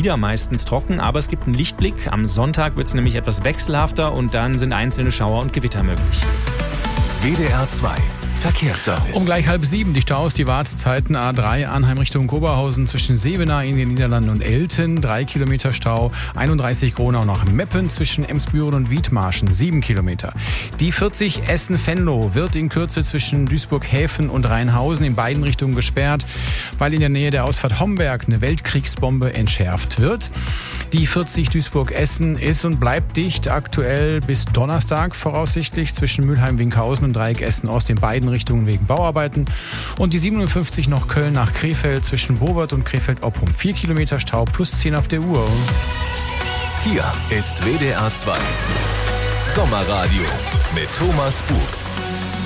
wieder meistens trocken, aber es gibt einen Lichtblick. Am Sonntag wird es nämlich etwas wechselhafter und dann sind einzelne Schauer und Gewitter möglich. WDR 2 Verkehrsservice. Um gleich 6:30 die Staus, die Wartezeiten A3 Arnheim Richtung Koberhausen zwischen Sevenaar in den Niederlanden und Elten, 3 Kilometer Stau, 31 Gronau nach Meppen zwischen Emsbüren und Wiedmarschen, 7 Kilometer. Die 40 Essen-Venlo wird in Kürze zwischen Duisburg-Häfen und Rheinhausen in beiden Richtungen gesperrt, weil in der Nähe der Ausfahrt Homberg eine Weltkriegsbombe entschärft wird. Die 40 Duisburg-Essen ist und bleibt dicht, aktuell bis Donnerstag voraussichtlich zwischen Mülheim-Winkhausen und Dreieck Essen-Ost in beiden Richtungen wegen Bauarbeiten. Und die 57 noch Köln nach Krefeld zwischen Bowert und Krefeld-Oppum. 4 Kilometer Stau plus 10 auf der Uhr. Hier ist WDR 2 Sommerradio mit Thomas Bug.